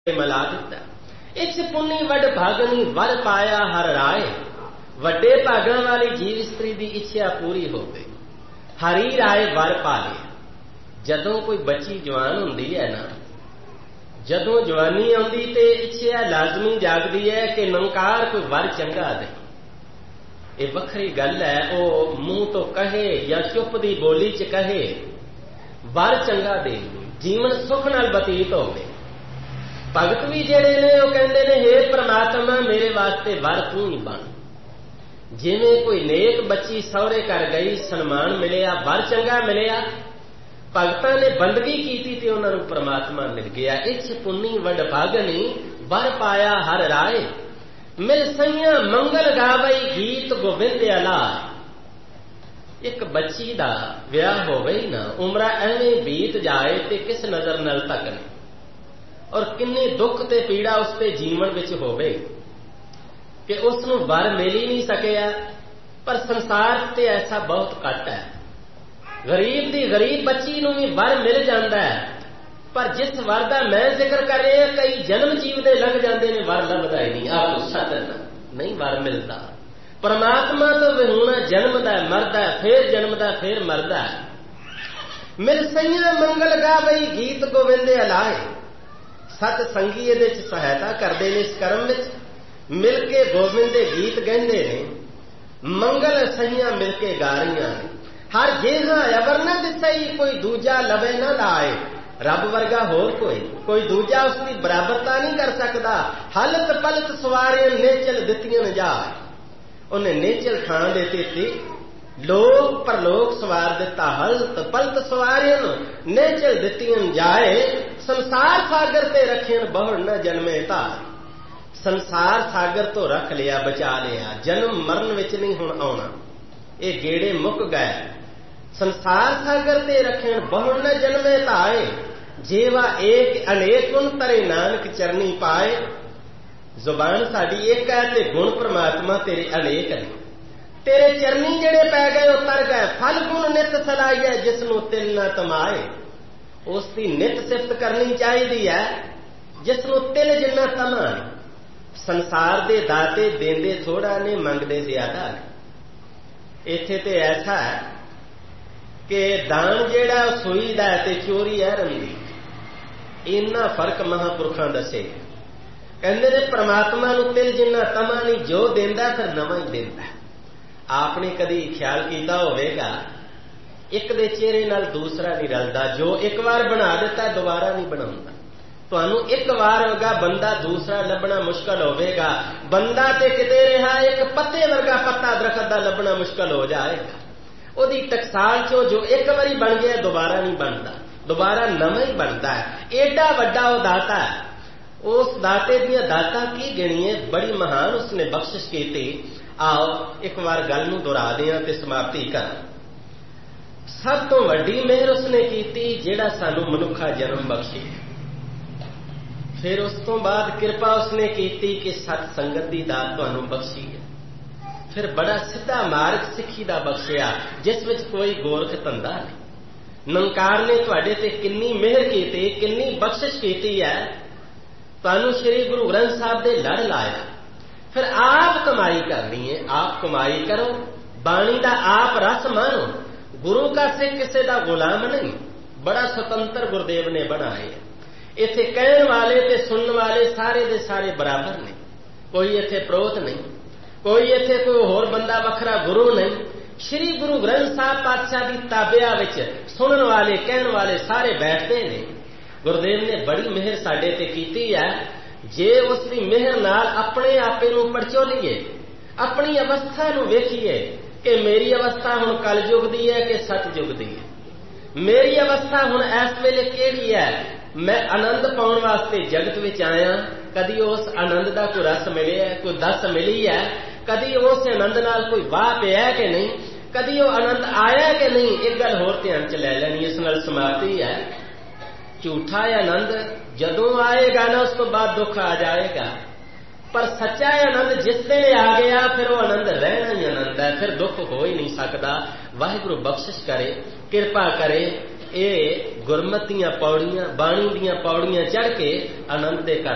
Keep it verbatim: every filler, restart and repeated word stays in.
मिला दिता। इच पुनी वड भागनी वर पाया हर राय। वड्डे भागण वाली जीव स्त्री की इच्छा पूरी हो गई। हरी राय वर पा लिया। जदों कोई बच्ची जवान हुंदी है ना, जदों जवानी आउंदी ते इच्छा लाजमी जागदी है कि नंकार कोई वर चंगा दे। ये वखरी गल है, वो मुंह तो कहे या चुप दी बोली च कहे वर चंगा दे, जीवन सुख नाल बतीत होवे। भगत भी जेड़े ने वो कहंदे ने, हे परमात्मा मेरे वास्ते वर तू ही बन। जिवें कोई नेक बच्ची सौरे कर गई, सन्मान मिलिया, वर चंगा मिलिया, भगतां ने बंदगी कीती ते उन्हां नूं परमात्मा मिल गया। इच पुन्नी वड भागनी वर पाया हर राय। मिल सैया मंगल गावई गीत गोविंद अलाय। एक बच्ची दा विआह होवे ना, उमरा एवें बीत जाए ते किस नजर नाल तकने, और किन्नी दुख ते पीड़ा उसके जीवन विच होवे कि उसनूं वर मिल ही नहीं सकिया। पर संसार ते ऐसा बहुत घट है। गरीब दी गरीब बच्ची नूं भी वर मिल जाता है, पर जिस वर दा मैं जिक्र कर रहा, कई जन्म जीवदे लग जाते हैं, वर लभदा ही नहीं। आप सतन नहीं वर मिलता। परमात्मा तो विहूणा जन्मदा मरदा, फिर जन्मदा फिर मरदा। मिल सैया मंगल गावई गीत गोविंद अलाए। सत संगी इहदे च सहायता करते हैं। इस कर्म विच मिल के गोविंद दे गीत गाइंदे ने, मंगल सैया मिल के गा रहीआं ने। हर जेहा अवर न दिसई कोई दूजा लवे न लाए। रब वर्गा होर कोई कोई दूजा उसकी बराबरता नहीं कर सकता। हलत पलत सवारियां नेचल दित्तियां जाए। उन्हें नेचल खान देते थे, लोक परलोक सवार दिता। हलत पलत सवारियां नेचल दित्तियां जाए। संसार सागर ते रखेन बहुड़ न जन्मे तार। संसार सागर तो रख लिया, बचा लिया, जन्म मरण विच नहीं हुण आउणा। ये गेड़े मुक गए। संसार सागर ते रखेन बहुड़ न जन्मे ताए। जेवा एक अनेक गुण तरे नानक चरनी पाए। जुबान साडी एक है ते गुण परमात्मा तेरे अनेक ने। तेरे चरनी जेड़े पै गए उतर गए। फल गुण नित सलाइए जिसनों तिल न तमाए। उसकी नित सिफत करनी चाहिए है जिसनों तिल जिन्ना तमा। संसार दे दाते देंदे थोड़ा ने, मंगदे ज्यादा ने। इत्थे ते ऐसा है कि दान जेड़ा सूई दा ते चोरी है रंदी। इन्ना फर्क महापुरखां दसे। कहंदे ने परमात्मा नूं तिल जिन्ना तमा नहीं, जो देंदा फिर नवां ही देंदा। आपने कदी ख्याल कीता होवेगा, एक दे चेहरे नाल दूसरा नहीं रलदा। जो एक बार बना दिता दोबारा नहीं बनाउंदा। तुहानूं एक बार वर्गा बंदा दूसरा लभना मुश्किल होवेगा। बंदा ते किते रहा, एक पत्ते वर्गा पत्ता दरखत दा लभना मुश्किल हो जाएगा। ओदी टकसाल चो जो एक बारी बन गया दोबारा नहीं बनता, दोबारा नवां ही बनता है। एडा वड्डा वो दाता है। उस दाते दियां दाता की गिणीए, बड़ी महान उसने बख्शिश की। आओ एक बार गल नूं दोहरा दियां ते समाप्ति कर। सब तो वड्डी मेहर उसने की जेड़ा सानू मनुखा जन्म बख्शी। फिर उस तो बाद कृपा उसने की कि सत संगत की दात तुहानू बख्शी है। फिर बड़ा सीधा मार्ग सिक्खी दा बख्शिया, जिस विच कोई गोरख धंधा नहीं। नंकार ने तुहाडे ते किन्नी मेहर की, किन्नी बख्शिश की है। तुहानू श्री गुरु ग्रंथ साहब दे लड़ लाया। फिर आप कमाई करनी है, आप कमाई करो। बाणी दा आप रस मानो। गुरु का सिख किसी का गुलाम नहीं। बड़ा स्वतंत्र गुरुदेव ने बनाए। इत्थे कहण वाले ते सुनने वाले सारे दे सारे बराबर ने। कोई इत्थे प्रोत नहीं, कोई इत्थे कोई होर बंदा वखरा गुरु नहीं। श्री गुरु ग्रंथ साहब पातशाह की ताबिया विच सुनने वाले कहण वाले सारे बैठते ने। गुरुदेव ने बड़ी मेहर साडे ते कीती है। जे उसकी मेहर नाल अपने आपे नूं पड़चोलीए, अपनी अवस्था नूं वेखीए कि मेरी अवस्था हुण कलयुग दी है कि सतयुग दी है। मेरी अवस्था हुण इस वेले किहड़ी है। मैं आनंद पाउण वास्ते जगत विच आया। कदी उस आनंद का कोई रस मिले है, कोई दस मिली है। कदी उस आनंद नाल कोई वाह पिया कि नहीं, कदी वो आनंद आया कि नहीं। एक गल होर ध्यान च लै लैनी, इस नाल समाप्ति है। झूठा आनंद जदों आएगा ना, उस तो बाद दुख आ जाएगा। पर सच्चा आनंद जिस दिन आ गया, फिर वो आनंद रहना ही आनंद है, फिर दुख हो ही नहीं सकता। वाहिगुरु बख्शिश करे, कृपा करे। ये गुरमत दीआं पौड़ियां, बाणी दीआं पौड़ियां चढ़ के आनंद दे